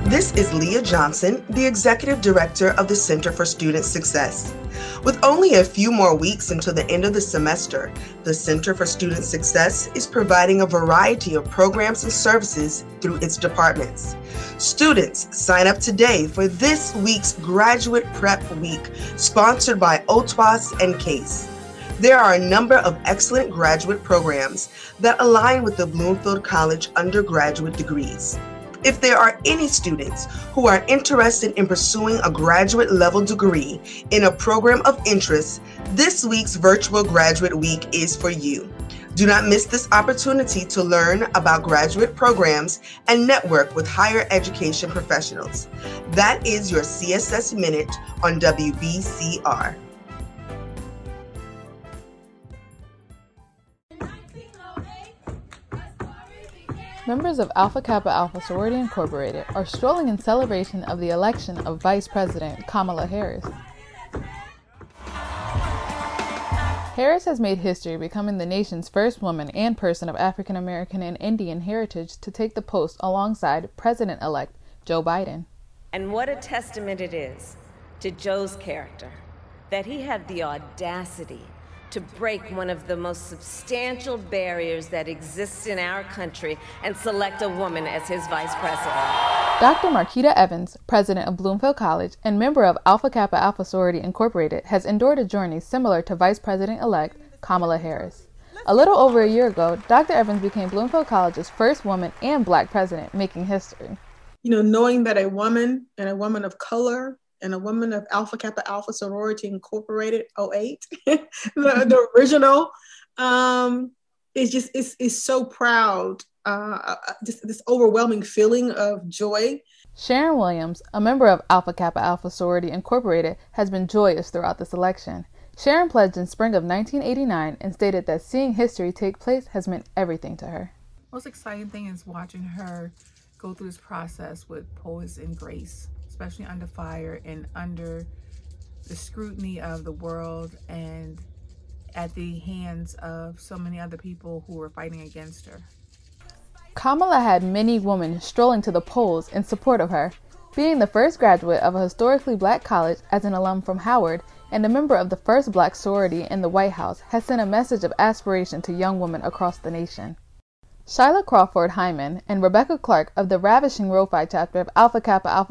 This is Leah Johnson, the Executive Director of the Center for Student Success. With only a few more weeks until the end of the semester, the Center for Student Success is providing a variety of programs and services through its departments. Students, sign up today for this week's Graduate Prep Week, sponsored by OTWAS and CASE. There are a number of excellent graduate programs that align with the Bloomfield College undergraduate degrees. If there are any students who are interested in pursuing a graduate level degree in a program of interest, this week's Virtual Graduate Week is for you. Do not miss this opportunity to learn about graduate programs and network with higher education professionals. That is your CSS Minute on WBCR. Members of Alpha Kappa Alpha Sorority Incorporated are strolling in celebration of the election of Vice President Kamala Harris. Harris has made history becoming the nation's first woman and person of African American and Indian heritage to take the post alongside President-elect Joe Biden. And what a testament it is to Joe's character that he had the audacity to break one of the most substantial barriers that exists in our country and select a woman as his vice president. Dr. Marquita Evans, president of Bloomfield College and member of Alpha Kappa Alpha Sorority Incorporated, has endured a journey similar to Vice President-elect Kamala Harris. A little over a year ago, Dr. Evans became Bloomfield College's first woman and Black president, making history. Knowing that a woman and a woman of color and a woman of Alpha Kappa Alpha Sorority Incorporated, 08, the original, is so proud. Just this overwhelming feeling of joy. Sharon Williams, a member of Alpha Kappa Alpha Sorority Incorporated, has been joyous throughout this election. Sharon pledged in spring of 1989 and stated that seeing history take place has meant everything to her. Most exciting thing is watching her go through this process with poise and grace, especially under fire and under the scrutiny of the world and at the hands of so many other people who were fighting against her. Kamala had many women strolling to the polls in support of her. Being the first graduate of a historically Black college as an alum from Howard and a member of the first Black sorority in the White House has sent a message of aspiration to young women across the nation. Shyla Crawford Hyman and Rebecca Clark of the ravishing Rophi chapter of Alpha Kappa Alpha